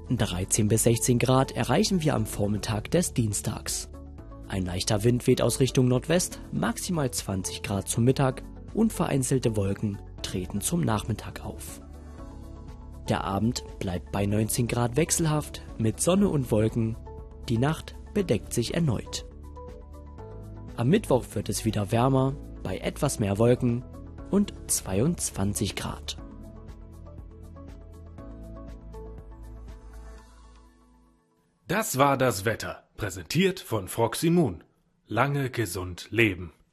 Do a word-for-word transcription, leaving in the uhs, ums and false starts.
dreizehn bis sechzehn Grad erreichen wir am Vormittag des Dienstags. Ein leichter Wind weht aus Richtung Nordwest, maximal zwanzig Grad zum Mittag und vereinzelte Wolken treten zum Nachmittag auf. Der Abend bleibt bei neunzehn Grad wechselhaft mit Sonne und Wolken, die Nacht bedeckt sich erneut. Am Mittwoch wird es wieder wärmer, bei etwas mehr Wolken und zweiundzwanzig Grad. Das war das Wetter, präsentiert von Froxy Moon. Lange gesund leben.